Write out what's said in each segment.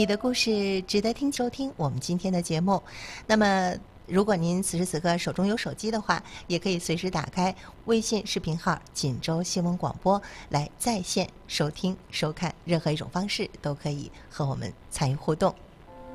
你的故事值得听，收听我们今天的节目。那么如果您此时此刻手中有手机的话，也可以随时打开微信视频号锦州新闻广播来在线收听收看，任何一种方式都可以和我们参与互动。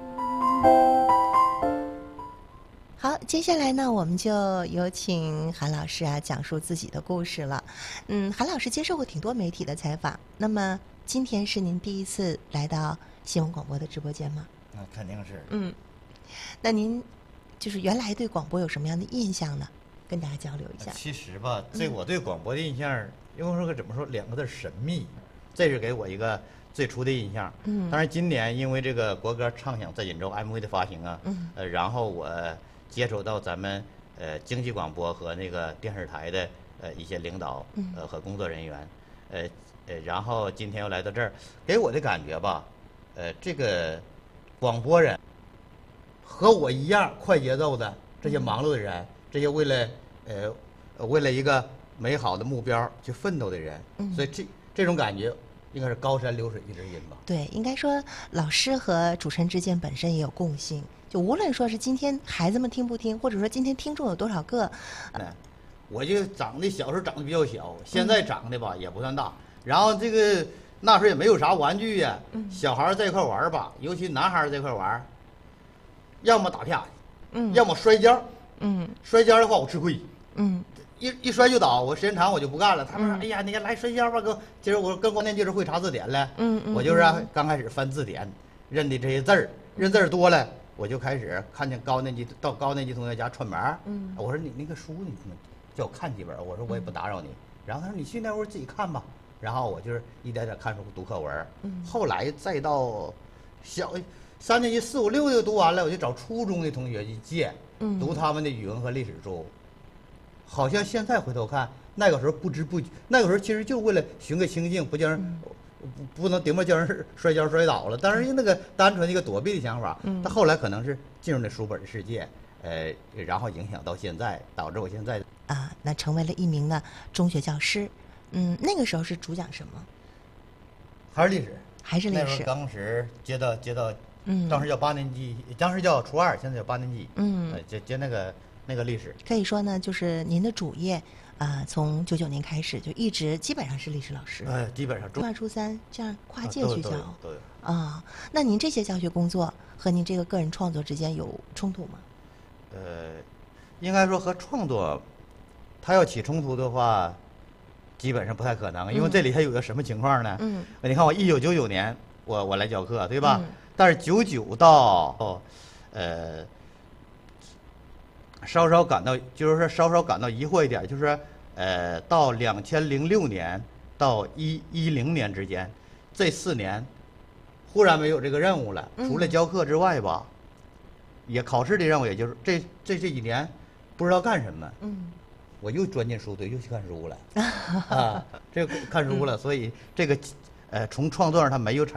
好，接下来呢，我们就有请韩老师讲述自己的故事了。韩老师接受过挺多媒体的采访，那么今天是您第一次来到新闻广播的直播间吗？ 那肯定是。 那您就是原来对广播有什么样的印象呢？跟大家交流一下。 其实吧，我对广播的印象，因为说怎么说，两个字神秘，这是给我一个最初的印象。当然今年因为这个国歌唱响在锦州 MV 的发行啊，然后我接触到咱们经济广播和那个电视台的一些领导和工作人员，然后今天又来到这儿，给我的感觉吧，这个广播人和我一样快节奏的这些忙碌的人，这些为了一个美好的目标去奋斗的人，所以这种感觉应该是高山流水一直阴吧。 对，应该说老师和主持人之间本身也有共性，就无论说是今天孩子们听不听，或者说今天听众有多少个， 我就小时候长得比较小，现在长得吧也不算大，然后这个那时候也没有啥玩具呀，小孩在一块玩吧，尤其男孩在一块玩，要么打架，要么摔跤，摔跤的话我吃亏，一摔就倒，我时间长我就不干了。他们说：“哎呀，你来摔跤吧，哥！”今儿我跟光电就是会查字典了。我就是刚开始翻字典，认的这些字儿，认字儿多了，我就开始看见高年级同学家串门。我说你那个书你叫我看几本，我说我也不打扰你。然后他说你去那屋自己看吧。然后我就是一点点看书读课文。后来再到3年级、4、5、6就读完了，我就找初中的同学去借，读他们的语文和历史书。好像现在回头看，那个时候不知不觉，那个时候其实就为了寻个清静，不叫人不能顶不叫人摔跤摔倒了。当然那个单纯的一个躲避的想法，但后来可能是进入了书本的世界，然后影响到现在，导致我现在那成为了一名呢中学教师。那个时候是主讲什么？ 还是历史？ 还是历史？ 那时候刚时接到，当时叫8年级，当时叫初2，现在叫8年级。接那个历史。可以说呢，就是您的主业，从99年开始就一直基本上是历史老师。 基本上初2、初3这样跨界去教都有。 那您这些教学工作和您这个个人创作之间有冲突吗？ 应该说和创作，它要起冲突的话，基本上不太可能，因为这里还有个什么情况呢？你看我1999年我来教课，对吧？但是99到稍稍感到疑惑一点，就是说到2006年到10年之间，这4年忽然没有这个任务了，除了教课之外吧，也考试的任务，也就是这几年不知道干什么，我又钻进书堆，又去看书了，这个看书了，所以这个从创作上它没有产